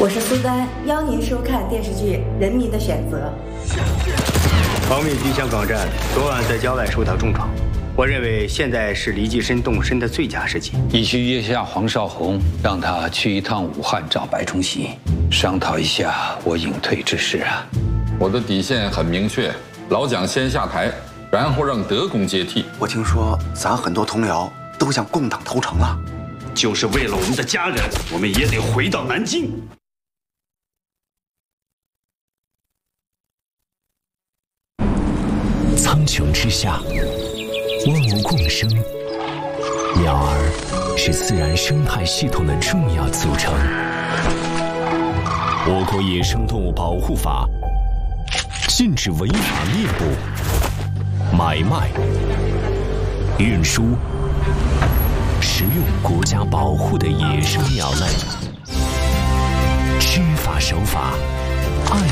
我是苏丹，邀您收看电视剧《人民的选择》。 保密局香港站昨晚在郊外受到重创，我认为现在是黎继深动身的最佳时机。 已去约下黄绍竑，让他去一趟武汉找白崇禧，商讨一下我隐退之事啊。 我的底线很明确，老蒋先下台，然后让德公接替。 我听说咱很多同僚都向共党投诚了， 就是为了我们的家人，我们也得回到南京。 苍穹之下，万物共生，鸟儿是自然生态系统的重要组成。我国野生动物保护法禁止违法猎捕、买卖、运输、食用国家保护的野生鸟类，知法守法，